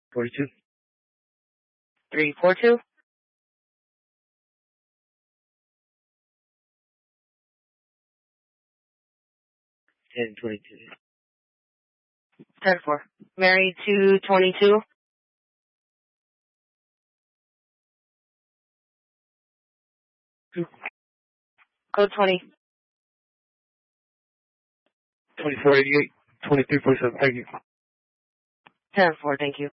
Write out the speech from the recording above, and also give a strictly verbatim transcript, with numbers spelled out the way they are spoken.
forty-two. three four two. ten twenty-two. ten four. Mary two twenty-two. Code twenty. twenty-four eighty-eight. twenty-three forty-seven. Thank you. ten four, thank you.